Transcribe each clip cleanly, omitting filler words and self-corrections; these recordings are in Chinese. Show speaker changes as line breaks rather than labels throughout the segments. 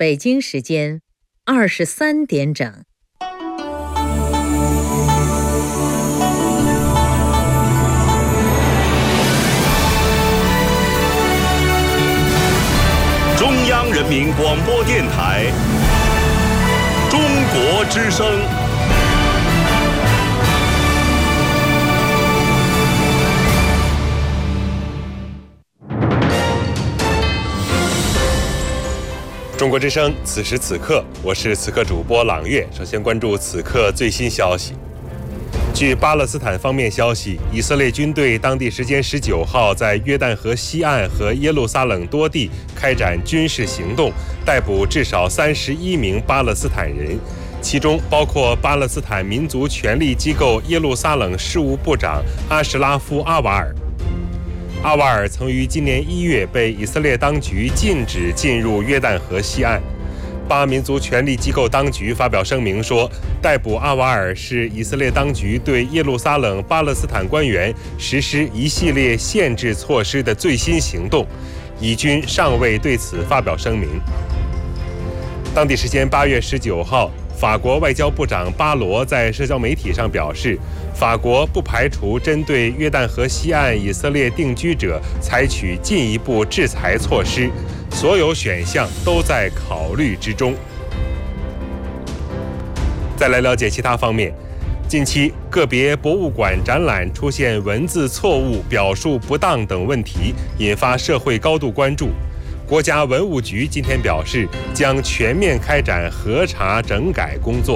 北京时间23点整。
中央人民广播电台中国之声。中国之声，此时此刻，我是此刻主播朗月。首先关注此刻最新消息。据巴勒斯坦方面消息，以色列军队当地时间19号在约旦河西岸和耶路撒冷多地开展军事行动，逮捕至少31名巴勒斯坦人，其中包括巴勒斯坦民族权力机构耶路撒冷事务部长阿什拉夫·阿瓦尔。阿瓦尔曾于今年1月被以色列当局禁止进入约旦河西岸。巴民族权力机构当局发表声明说，逮捕阿瓦尔是以色列当局对耶路撒冷巴勒斯坦官员实施一系列限制措施的最新行动，以军尚未对此发表声明。当地时间8月19号，法国外交部长巴罗在社交媒体上表示，法国不排除针对约旦河西岸以色列定居者采取进一步制裁措施，所有选项都在考虑之中。再来了解其他方面，近期个别博物馆展览出现文字错误、表述不当等问题，引发社会高度关注。国家文物局今天表示，将全面开展核查整改工作。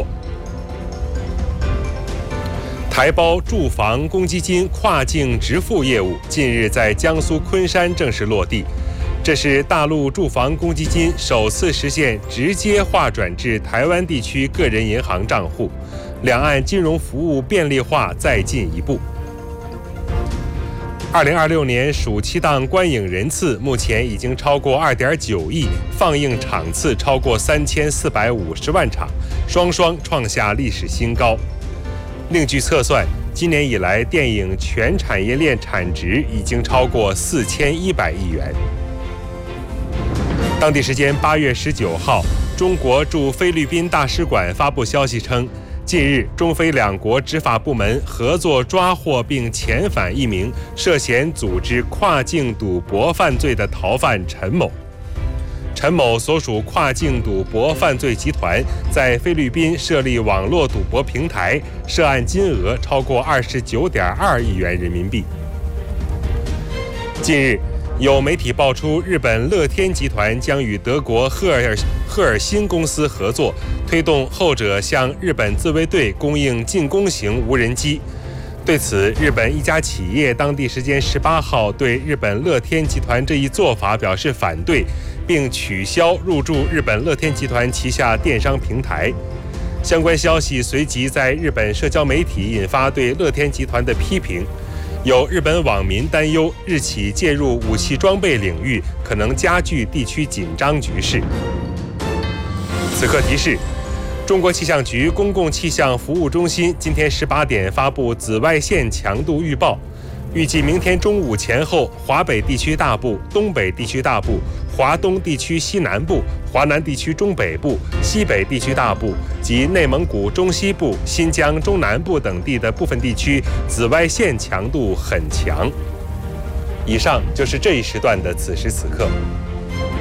台胞住房公积金跨境直付业务近日在江苏昆山正式落地，这是大陆住房公积金首次实现直接划转至台湾地区个人银行账户，两岸金融服务便利化再进一步。2026年暑期档观影人次目前已经超过2.9亿，放映场次超过3450万场，双双创下历史新高。另据测算，今年以来电影全产业链产值已经超过4100亿元。当地时间8月19号，中国驻菲律宾大使馆发布消息称，近日中菲两国执法部门合作抓获并遣返一名涉嫌组织跨境赌博犯罪的逃犯陈某。陈某所属跨境赌博犯罪集团在菲律宾设立网络赌博平台，涉案金额超过29.2亿元人民币。近日有媒体爆出，日本乐天集团将与德国赫尔辛公司合作，推动后者向日本自卫队供应进攻型无人机。对此，日本一家企业当地时间18号对日本乐天集团这一做法表示反对，并取消入驻日本乐天集团旗下电商平台。相关消息随即在日本社交媒体引发对乐天集团的批评。有日本网民担忧日企介入武器装备领域，可能加剧地区紧张局势。此刻提示，中国气象局公共气象服务中心今天18点发布紫外线强度预报，预计明天中午前后，华北地区大部、东北地区大部、华东地区西南部、华南地区中北部、西北地区大部及内蒙古中西部、新疆中南部等地的部分地区紫外线强度很强。以上就是这一时段的此时此刻。